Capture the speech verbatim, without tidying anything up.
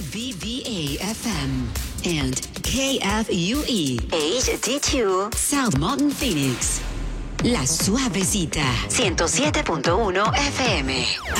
V V A F M and K F U E H D two South Mountain Phoenix. La Suavecita ciento siete punto uno F M.